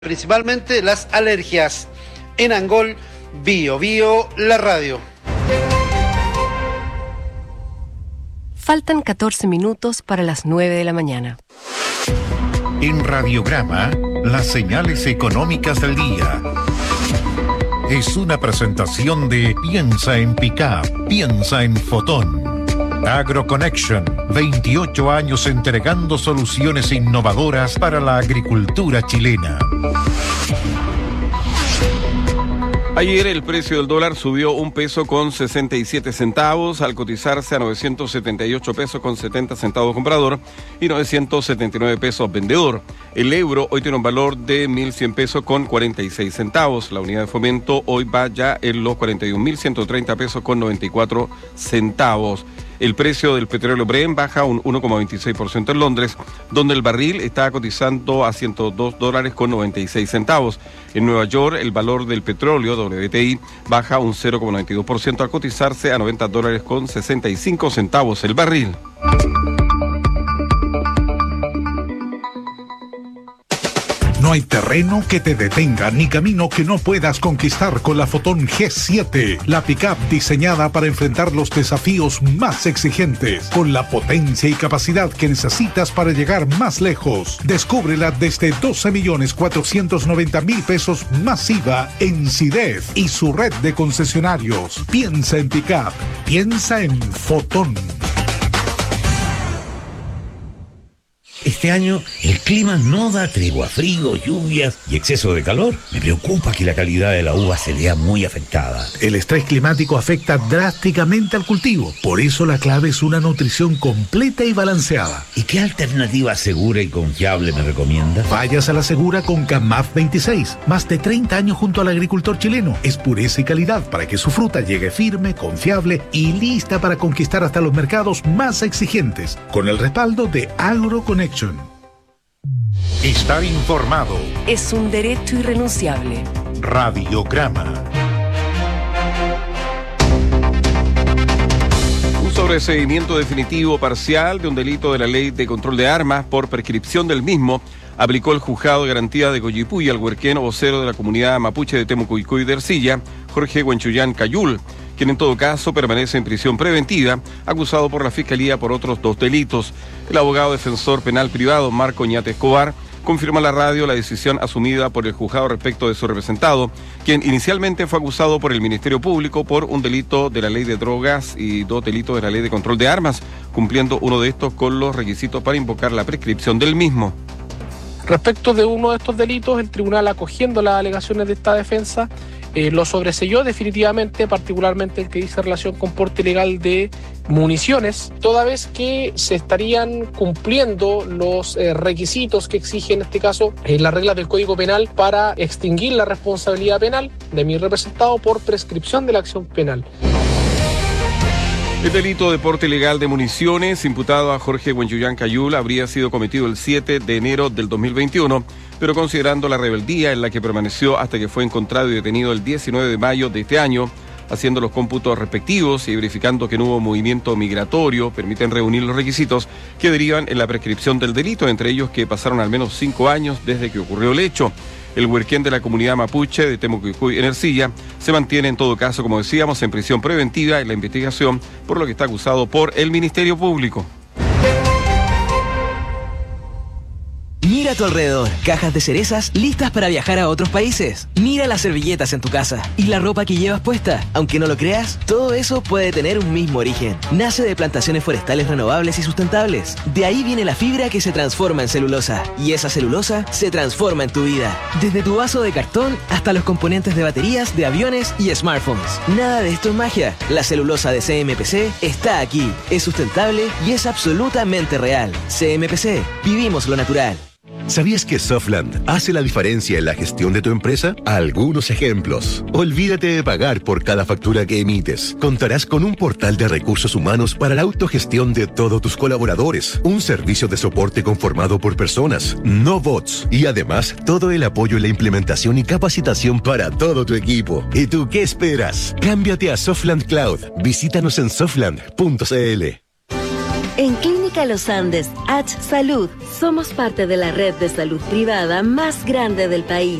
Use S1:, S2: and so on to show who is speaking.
S1: principalmente las alergias. En Angol, Bio Bio, la radio.
S2: Faltan 14 minutos para las 9 de la mañana.
S3: En Radiograma, las señales económicas del día. Es una presentación de Piensa en Pickup, piensa en Fotón. AgroConnection, 28 años entregando soluciones innovadoras para la agricultura chilena.
S4: Ayer el precio del dólar subió $1.67 al cotizarse a 978 pesos con 70 centavos comprador y 979 pesos vendedor. El euro hoy tiene un valor de 1.100 pesos con 46 centavos. La unidad de fomento hoy va ya en los 41.130 pesos con 94 centavos. El precio del petróleo Brent baja un 1,26% en Londres, donde el barril está cotizando a $102 con 96 centavos. En Nueva York, el valor del petróleo WTI baja un 0,92% al cotizarse a $90 con 65 centavos el barril.
S5: No hay terreno que te detenga ni camino que no puedas conquistar con la Fotón G7, la pickup diseñada para enfrentar los desafíos más exigentes, con la potencia y capacidad que necesitas para llegar más lejos. Descúbrela desde 12.490.000 pesos masiva en CIDEF y su red de concesionarios. Piensa en pickup, piensa en Fotón.
S6: Este año el clima no da tregua, frío, lluvias y exceso de calor. Me preocupa que la calidad de la uva se vea muy afectada.
S5: El estrés climático afecta drásticamente al cultivo. Por eso la clave es una nutrición completa y balanceada.
S6: ¿Y qué alternativa segura y confiable me recomienda?
S5: Vayas a la segura con CAMAF 26. Más de 30 años junto al agricultor chileno. Es pureza y calidad para que su fruta llegue firme, confiable y lista para conquistar hasta los mercados más exigentes. Con el respaldo de AgroConnection.
S3: Estar informado
S2: es un derecho irrenunciable.
S3: Radiograma.
S4: Un sobreseimiento definitivo parcial de un delito de la Ley de Control de Armas por prescripción del mismo aplicó el Juzgado de Garantía de Coyipulli al huerquén vocero de la comunidad mapuche de Temucuicui de Ercilla, Jorge Huenchuyán Cayul, quien en todo caso permanece en prisión preventiva, acusado por la Fiscalía por otros 2 delitos. El abogado defensor penal privado, Marco Ñate Escobar, confirma a la radio la decisión asumida por el juzgado respecto de su representado, quien inicialmente fue acusado por el Ministerio Público por un delito de la Ley de Drogas y 2 delitos de la Ley de Control de Armas, cumpliendo uno de estos con los requisitos para invocar la prescripción del mismo.
S7: Respecto de uno de estos delitos, el tribunal, acogiendo las alegaciones de esta defensa, lo sobreseyó definitivamente, particularmente el que dice relación con porte ilegal de municiones, toda vez que se estarían cumpliendo los requisitos que exige en este caso las reglas del Código Penal para extinguir la responsabilidad penal de mi representado por prescripción de la acción penal.
S4: El delito de porte ilegal de municiones imputado a Jorge Huenchuyán Cayul habría sido cometido el 7 de enero del 2021, pero considerando la rebeldía en la que permaneció hasta que fue encontrado y detenido el 19 de mayo de este año, haciendo los cómputos respectivos y verificando que no hubo movimiento migratorio, permiten reunir los requisitos que derivan en la prescripción del delito, entre ellos que pasaron al menos 5 años desde que ocurrió el hecho. El huerquén de la comunidad mapuche de Temucuicui en Ercilla se mantiene en todo caso, como decíamos, en prisión preventiva en la investigación, por lo que está acusado por el Ministerio Público.
S8: Mira a tu alrededor, cajas de cerezas listas para viajar a otros países. Mira las servilletas en tu casa y la ropa que llevas puesta. Aunque no lo creas, todo eso puede tener un mismo origen. Nace de plantaciones forestales renovables y sustentables. De ahí viene la fibra que se transforma en celulosa. Y esa celulosa se transforma en tu vida. Desde tu vaso de cartón hasta los componentes de baterías, de aviones y smartphones. Nada de esto es magia. La celulosa de CMPC está aquí. Es sustentable y es absolutamente real. CMPC, vivimos lo natural.
S9: ¿Sabías que Softland hace la diferencia en la gestión de tu empresa? Algunos ejemplos. Olvídate de pagar por cada factura que emites. Contarás con un portal de recursos humanos para la autogestión de todos tus colaboradores. Un servicio de soporte conformado por personas, no bots. Y además, todo el apoyo en la implementación y capacitación para todo tu equipo. ¿Y tú qué esperas? Cámbiate a Softland Cloud. Visítanos en softland.cl.
S10: En Clínica Los Andes, H Salud, somos parte de la red de salud privada más grande del país.